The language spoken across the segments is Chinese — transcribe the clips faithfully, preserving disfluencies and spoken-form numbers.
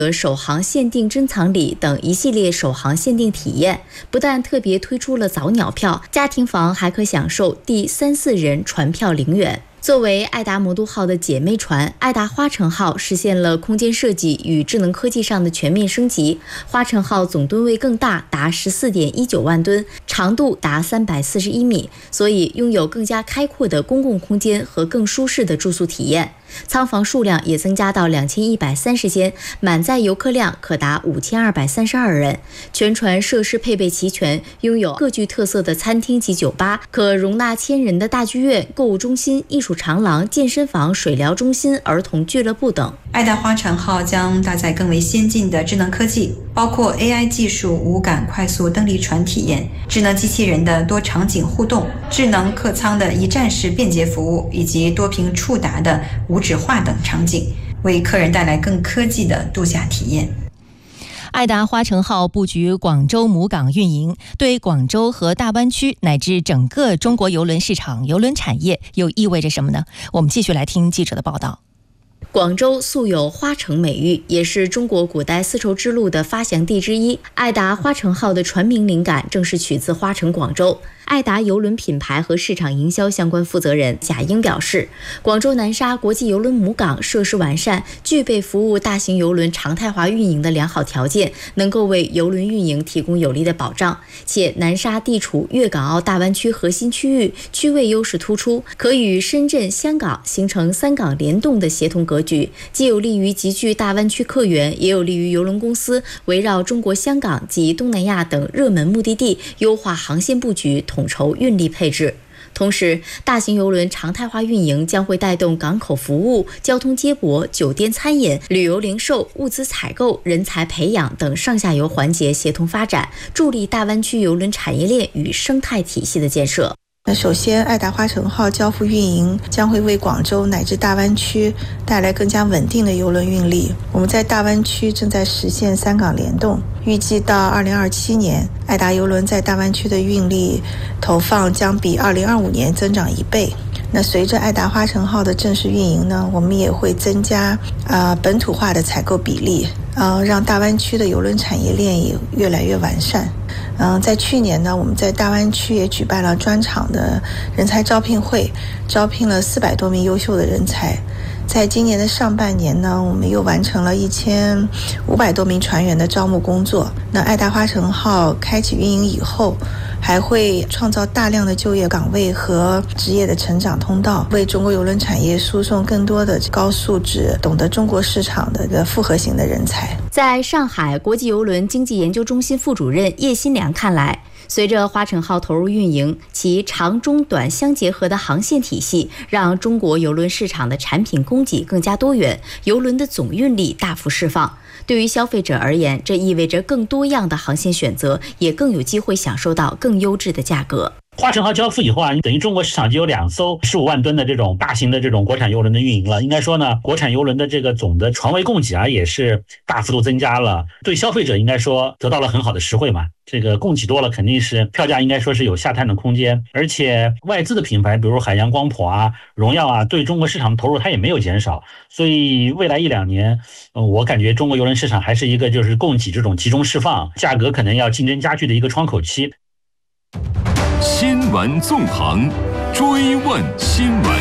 首航限定珍藏礼等一系列首航限定体验，不但特别推出了早鸟票，家庭房还可享受第三四人船票零元。作为爱达魔都号的姐妹船，爱达花城号实现了空间设计与智能科技上的全面升级。花城号总吨位更大，达 十四点一九万吨，长度达三百四十一米，所以拥有更加开阔的公共空间和更舒适的住宿体验。舱房数量也增加到两千一百三十间，满载游客量可达五千二百三十二人。全船设施配备齐全，拥有各具特色的餐厅及酒吧，可容纳千人的大剧院、购物中心、艺术长廊、健身房、水疗中心、儿童俱乐部等。 爱达花城号将搭载更为先进的智能科技，包括 A I 技术无感快速登陆船体验、智能机器人的多场景互动、智能客舱的一站式便捷服务，以及多屏触达的无纸化等场景，为客人带来更科技的度假体验。 爱达花城号布局广州母港运营，对广州和大湾区乃至整个中国邮轮市场、邮轮产业又意味着什么呢？我们继续来听记者的报道。 广州素有花城美誉，也是中国古代丝绸之路的发祥地之一。爱达花城号的船名灵感正是取自花城广州。爱达邮轮品牌和市场营销相关负责人贾英表示，广州南沙国际邮轮母港设施完善，具备服务大型邮轮常态化运营的良好条件，能够为邮轮运营提供有力的保障。且南沙地处粤港澳大湾区核心区域，区位优势突出，可与深圳、香港形成三港联动的协同格局，既有利于集聚大湾区客源，也有利于邮轮公司围绕中国香港及东南亚等热门目的地优化航线布局，统筹运力配置。同时，大型邮轮常态化运营将会带动港口服务、交通接驳、酒店餐饮、旅游零售、物资采购、人才培养等上下游环节协同发展，助力大湾区邮轮产业链与生态体系的建设。 那首先，爱达花城号交付运营将会为广州乃至大湾区带来更加稳定的邮轮运力。我们在大湾区正在实现三港联动，预计到二零二七年，爱达邮轮在大湾区的运力投放将比二零二五年增长一倍。那随着爱达花城号的正式运营呢，我们也会增加呃本土化的采购比例，呃让大湾区的邮轮产业链也越来越完善。嗯、呃，在去年呢，我们在大湾区也举办了专场的人才招聘会，招聘了四百多名优秀的人才。在今年的上半年呢，我们又完成了一千五百多名船员的招募工作。那爱达花城号开启运营以后，还会创造大量的就业岗位和职业的成长通道，为中国邮轮产业输送更多的高素质、懂得中国市场的一个复合型的人才。 在上海国际邮轮经济研究中心副主任叶新良看来，随着花城号投入运营，其长中短相结合的航线体系，让中国邮轮市场的产品供给更加多元，邮轮的总运力大幅释放。对于消费者而言，这意味着更多样的航线选择，也更有机会享受到更优质的价格。 花城号交付以后啊，等于中国市场就有两艘十五万吨的这种大型的这种国产邮轮的运营了。应该说呢，国产邮轮的这个总的船位供给啊，也是大幅度增加了，对消费者应该说得到了很好的实惠嘛。这个供给多了，肯定是票价应该说是有下探的空间。而且外资的品牌，比如海洋光谱啊、荣耀啊，对中国市场的投入它也没有减少。所以未来一两年，呃，我感觉中国邮轮市场还是一个就是供给这种集中释放，价格可能要竞争加剧的一个窗口期。 新闻纵横，追问新闻。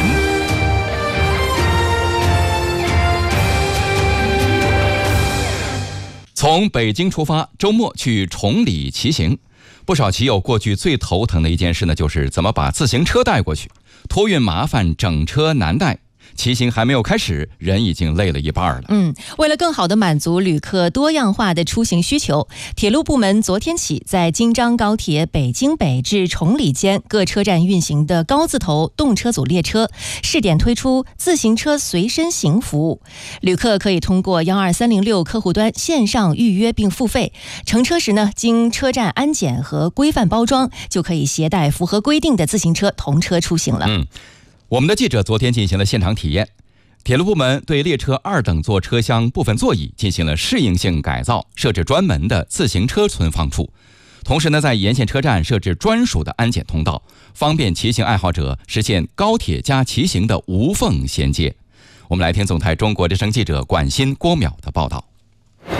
从北京出发，周末去崇礼骑行。不少骑友过去最头疼的一件事呢，就是怎么把自行车带过去，托运麻烦，整车难带。骑行还没有开始，人已经累了一半了。 嗯，为了更好地满足旅客多样化的出行需求，铁路部门昨天起在京张高铁北京北至崇礼间各车站运行的高字头动车组列车试点推出自行车随身行服务，旅客可以通过一二三零六客户端线上预约并付费，乘车时呢，经车站安检和规范包装，就可以携带符合规定的自行车同车出行了。 嗯。我们的记者昨天进行了现场体验，铁路部门对列车二等座车厢部分座椅进行了适应性改造，设置专门的自行车存放处，同时呢，在沿线车站设置专属的安检通道，方便骑行爱好者实现高铁加骑行的无缝衔接。我们来听总台中国之声记者管鑫、郭淼的报道。